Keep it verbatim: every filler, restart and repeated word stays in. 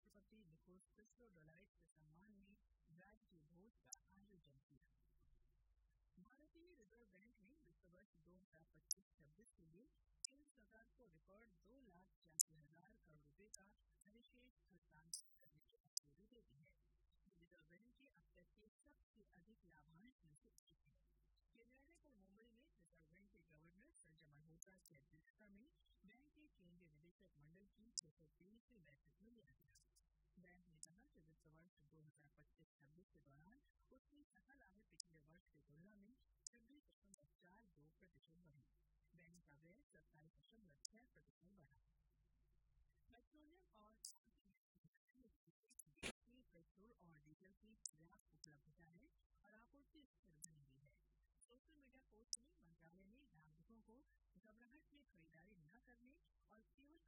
राष्ट्रपति निकोस क्रिस्टोडोलाइस के सम्मान में राज्य भोज का आयोजन किया। भारतीय रिजर्व बैंक ने वित्त वर्ष दो हजार पच्चीस छब्बीस के लिए केंद्र सरकार को रिकॉर्ड दो लाख छियासी हजार करोड़ रुपए का अधिशेष हस्तांतरित करने की मंजूरी दे दी है। रिजर्व बैंक के अब तक के सबसे अधिक लाभांश में से एक है। ये निर्णय कल मुंबई में रिजर्व बैंक के गवर्नर संजय मल्होत्रा की अध्यक्षता में बैंक के केंद्रीय निदेशक मंडल की छह सौ तेईसवीं बैठक में लिया गया। बैंक ने कहा कि वित्त वर्ष दो हजार पच्चीस छब्बीस के दौरान उसकी सकल आय पिछले वर्ष की तुलना में छब्बीस दशमलव चार दो प्रतिशत बढ़ी। बैंक का व्यय सत्ताईस दशमलव छह प्रतिशत बढ़ा। पेट्रोलियम और पेट्रोल और डीजल की पर्याप्त उपलब्धता है और आपूर्ति स्थिर बनी हुई है। सोशल मीडिया पोस्ट में मंत्रालय ने नागरिकों को घबराहट में खरीदारी न करने और